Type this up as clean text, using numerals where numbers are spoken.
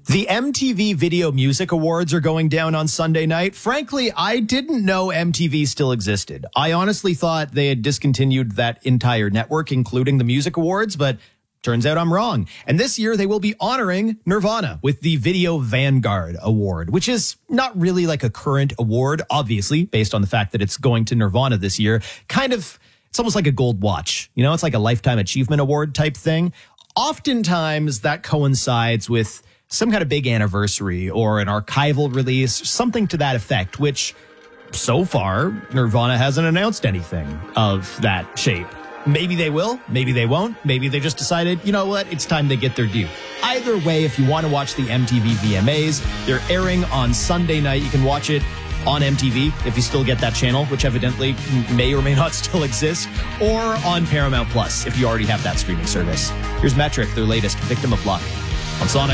The MTV Video Music Awards are going down on Sunday night. Frankly, I didn't know MTV still existed. I honestly thought they had discontinued that entire network, including the music awards, but turns out I'm wrong. And this year they will be honoring Nirvana with the Video Vanguard Award, which is not really like a current award, obviously, based on the fact that it's going to Nirvana this year. It's almost like a gold watch. You know, it's like a Lifetime Achievement Award type thing. Oftentimes that coincides with some kind of big anniversary or an archival release, something to that effect, which so far Nirvana hasn't announced anything of that shape. Maybe they will, maybe they won't, maybe they just decided, you know what, it's time to get their due. Either way, if you want to watch the MTV VMAs, they're airing on Sunday night. You can watch it on MTV if you still get that channel, which evidently may or may not still exist, or on Paramount Plus if you already have that streaming service. Here's Metric, their latest Victim of Luck on Sonic.